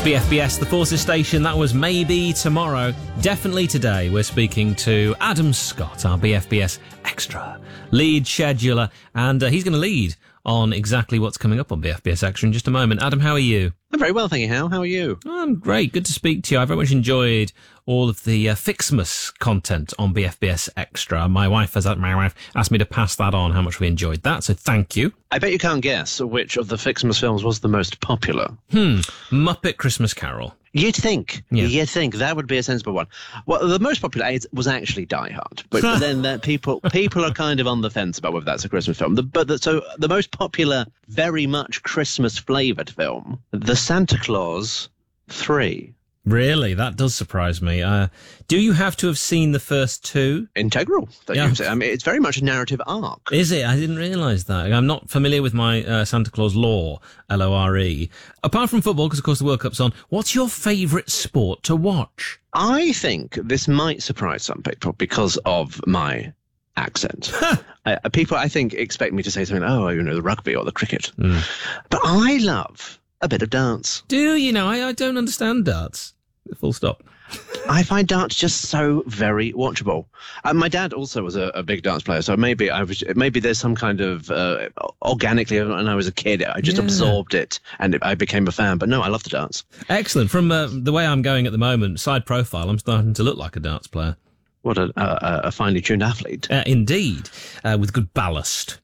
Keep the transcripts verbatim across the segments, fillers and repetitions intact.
B F B S, the Forces Station. That was Maybe Tomorrow. Definitely today we're speaking to Adam Scott, our B F B S Extra lead scheduler, and uh, he's going to lead on exactly what's coming up on B F B S Extra in just a moment. Adam, how are you? I'm very well, thank you, Hal. How are you? I'm great. Good to speak to you. I very much enjoyed all of the uh, Fixmas content on B F B S Extra. My wife has my wife asked me to pass that on, how much we enjoyed that, so thank you. I bet you can't guess which of the Fixmas films was the most popular. Hmm. Muppet Christmas Carol. You'd think. Yeah. You'd think that would be a sensible one. Well, the most popular was actually Die Hard, but then uh, people people are kind of on the fence about whether that's a Christmas film. The, but the, so the most popular, very much Christmas flavoured film, The Santa Claus three. Really? That does surprise me. Uh, do you have to have seen the first two? Integral. Yeah. You say. I mean, it's very much a narrative arc. Is it? I didn't realise that. I'm not familiar with my uh, Santa Claus lore, L O R E. Apart from football, because of course the World Cup's on, what's your favourite sport to watch? I think this might surprise some people because of my accent. uh, people, I think, expect me to say something, oh, you know, the rugby or the cricket. Mm. But I love a bit of dance. Do you know? I, I don't understand darts. Full stop. I find darts just so very watchable. Uh, my dad also was a, a big dance player, so maybe I was. Maybe there's some kind of uh, organically. When I was a kid, I just yeah. absorbed it, and it, I became a fan. But no, I love the dance. Excellent. From uh, the way I'm going at the moment, side profile, I'm starting to look like a darts player. What a, a, a finely tuned athlete. Uh, indeed, uh, with good ballast.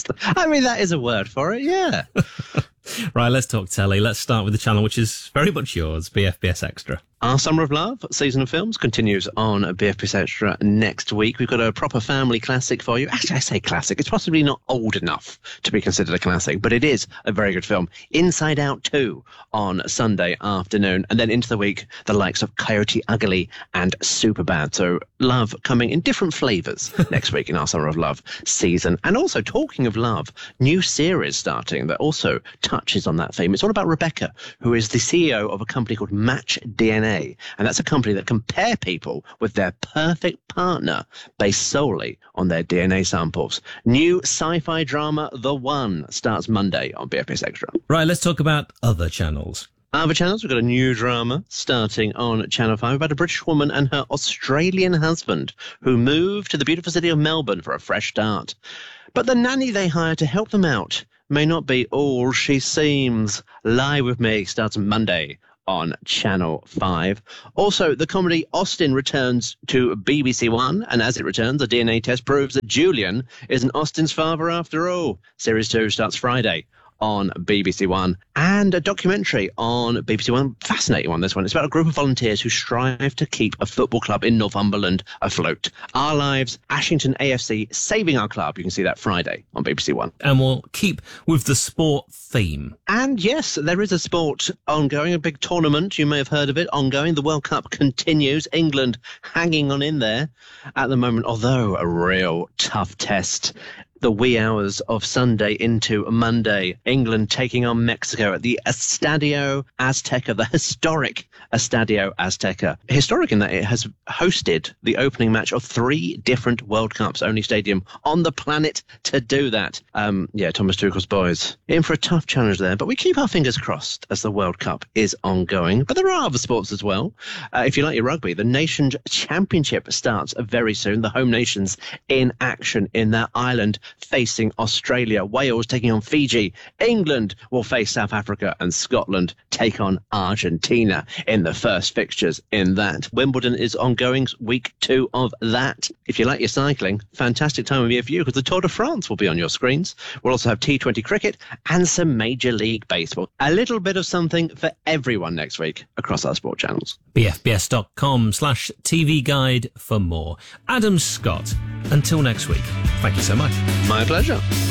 I mean, that is a word for it, yeah. Right, let's talk telly. Let's start with the channel, which is very much yours, B F B S Extra. Our Summer of Love season of films continues on B F B S Extra next week. We've got a proper family classic for you. Actually, I say classic. It's possibly not old enough to be considered a classic, but it is a very good film. Inside Out two on Sunday afternoon. And then into the week, the likes of Coyote Ugly and Superbad. So love coming in different flavours next week in Our Summer of Love season. And also, talking of love, new series starting that also touches on that theme. It's all about Rebecca, who is the C E O of a company called Match D N A. And that's a company that compare people with their perfect partner based solely on their D N A samples. New sci-fi drama, The One, starts Monday on B F B S Extra. Right, let's talk about other channels. Other channels, we've got a new drama starting on Channel five about a British woman and her Australian husband who moved to the beautiful city of Melbourne for a fresh start. But the nanny they hire to help them out may not be all she seems. Lie With Me starts Monday on Channel five. Also, the comedy Austin returns to B B C One, and as it returns, a D N A test proves that Julian isn't Austin's father after all. Series two starts Friday on B B C One, and a documentary on B B C One, fascinating one, this one. It's about a group of volunteers who strive to keep a football club in Northumberland afloat. Our Lives, Ashington A F C, Saving Our Club. You can see that Friday on B B C One. And we'll keep with the sport theme. And yes, there is a sport ongoing, a big tournament, you may have heard of it, ongoing. The World Cup continues, England hanging on in there at the moment, although a real tough test. The wee hours of Sunday into Monday, England taking on Mexico at the Estadio Azteca, the historic Estadio Azteca. Historic in that it has hosted the opening match of three different World Cups, only stadium on the planet to do that. Um, yeah, Thomas Tuchel's boys in for a tough challenge there, but we keep our fingers crossed as the World Cup is ongoing. But there are other sports as well. Uh, if you like your rugby, the Nations Championship starts very soon. The home nations in action in that island, facing Australia, Wales taking on Fiji, England will face South Africa, and Scotland take on Argentina in the first fixtures in that. Wimbledon is ongoing, week two of that. If you like your cycling, fantastic time of year for you because the Tour de France will be on your screens. We'll also have T twenty cricket and some Major League Baseball. A little bit of something for everyone next week across our sport channels. bfbs.com slash TV guide for more. Adam Scott, until next week. Thank you so much. My pleasure.